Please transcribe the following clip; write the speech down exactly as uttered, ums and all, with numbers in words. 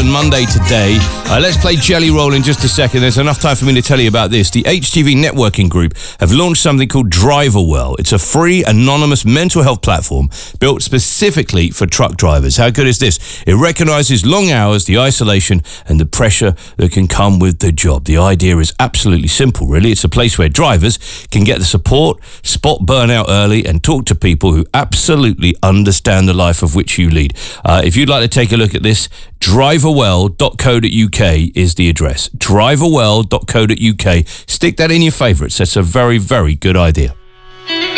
Monday today. Uh, let's play Jelly Roll in just a second. There's enough time for me to tell you about this. The H T V Networking Group have launched something called DriverWell. It's a free, anonymous mental health platform built specifically for truck drivers. How good is this? It recognizes long hours, the isolation, and the pressure that can come with the job. The idea is absolutely simple, really. It's a place where drivers can get the support, spot burnout early, and talk to people who absolutely understand the life of which you lead. Uh, if you'd like to take a look at this, driverwell dot co dot uk is the address. driverwell dot co dot uk. Stick that in your favourites. That's a very, very good idea.